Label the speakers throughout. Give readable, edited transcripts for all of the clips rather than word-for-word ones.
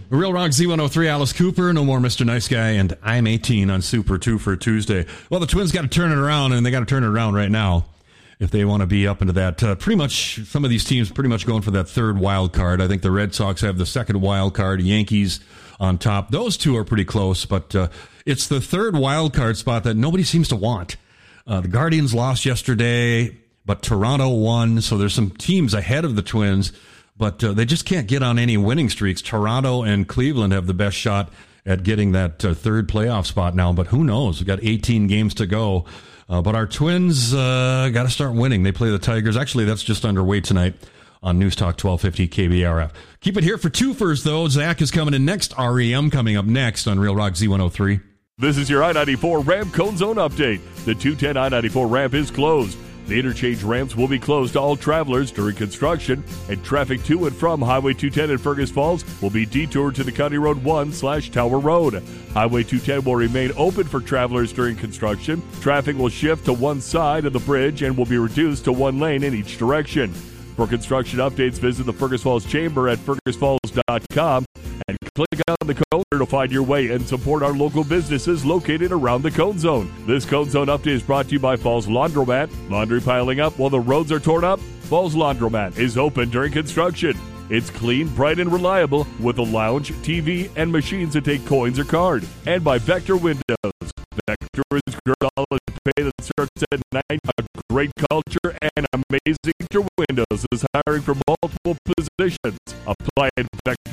Speaker 1: Real Rock Z103, Alice Cooper, No More Mr. Nice Guy, and I'm 18 on Super 2 for Tuesday. Well, the Twins got to turn it around, and they got to turn it around right now if they want to be up into that. Pretty much, some of these teams pretty much going for that third wild card. I think the Red Sox have the second wild card, Yankees on top. Those two are pretty close, but it's the third wild card spot that nobody seems to want. The Guardians lost yesterday, but Toronto won, so there's some teams ahead of the Twins, but they just can't get on any winning streaks. Toronto and Cleveland have the best shot at getting that third playoff spot now, but who knows? We've got 18 games to go. But our Twins got to start winning. They play the Tigers. Actually, that's just underway tonight on News Talk 1250 KBRF. Keep it here for twofers, though. Zach is coming in next. REM coming up next on Real Rock Z103.
Speaker 2: This is your I-94 ramp cone zone update. The 210 I-94 ramp is closed. The interchange ramps will be closed to all travelers during construction, and traffic to and from Highway 210 in Fergus Falls will be detoured to the County Road 1/Tower Road. Highway 210 will remain open for travelers during construction. Traffic will shift to one side of the bridge and will be reduced to one lane in each direction. For construction updates, visit the Fergus Falls Chamber at fergusfalls.com and click on the cone to find your way and support our local businesses located around the cone zone. This cone zone update is brought to you by Falls Laundromat. Laundry piling up while the roads are torn up? Falls Laundromat is open during construction. It's clean, bright, and reliable with a lounge, TV, and machines to take coins or card. And by Vector Windows. Vector is solid pay that starts at 9. A great culture and amazing Vector Windows is hiring for multiple positions. Apply at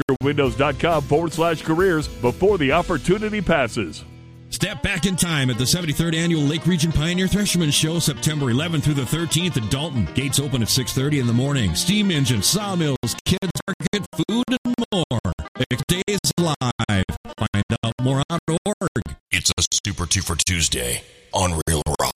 Speaker 2: vectorwindows.com/careers before the opportunity passes.
Speaker 1: Step back in time at the 73rd Annual Lake Region Pioneer Thresherman Show, September 11th through the 13th in Dalton. Gates open at 6:30 in the morning. Steam engines, sawmills, kids market, food, and more. It stays live. Find out more on .org.
Speaker 3: It's a Super 2 for Tuesday on Real Rock.